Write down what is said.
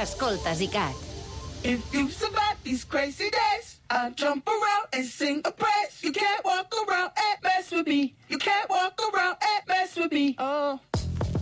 Escoltes ICAT. If you survive these crazy days, I'll jump around and sing a praise. You can't walk around and mess with me. You can't walk around and mess with me. Oh.